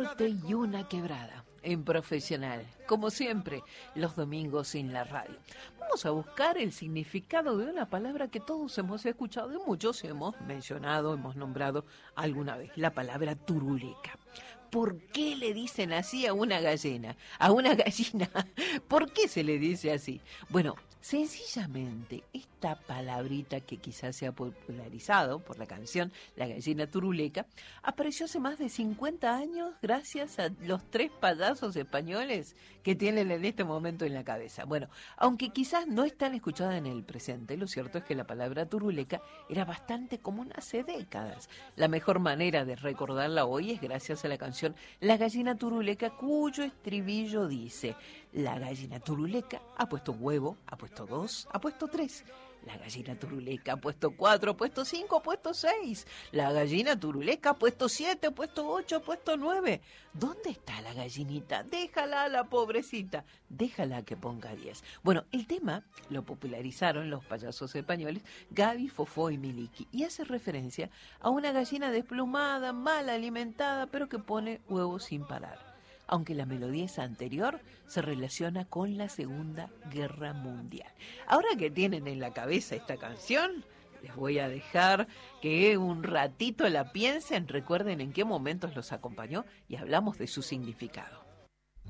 corte y una quebrada en Profesional, como siempre, los domingos en la radio. Vamos a buscar el significado de una palabra que todos hemos escuchado y muchos hemos mencionado, hemos nombrado alguna vez, la palabra turuleca. ¿Por qué le dicen así a una gallina? A una gallina, ¿por qué se le dice así? Bueno, sencillamente, esta palabrita que quizás se ha popularizado por la canción La gallina turuleca, apareció hace más de 50 años gracias a los 3 payasos españoles que tienen en este momento en la cabeza. Bueno, aunque quizás no es tan escuchada en el presente, lo cierto es que la palabra turuleca era bastante común hace décadas. La mejor manera de recordarla hoy es gracias a la canción La gallina turuleca, cuyo estribillo dice: la gallina turuleca ha puesto un huevo, ha puesto 2, ha puesto 3. La gallina turuleca ha puesto 4, ha puesto 5, ha puesto 6. La gallina turuleca ha puesto 7, ha puesto 8, ha puesto 9. ¿Dónde está la gallinita? Déjala a la pobrecita, déjala que ponga 10. Bueno, el tema lo popularizaron los payasos españoles Gaby, Fofó y Miliki, y hace referencia a una gallina desplumada, mal alimentada, pero que pone huevos sin parar. Aunque la melodía es anterior, se relaciona con la Segunda Guerra Mundial. Ahora que tienen en la cabeza esta canción, les voy a dejar que un ratito la piensen, recuerden en qué momentos los acompañó y hablamos de su significado.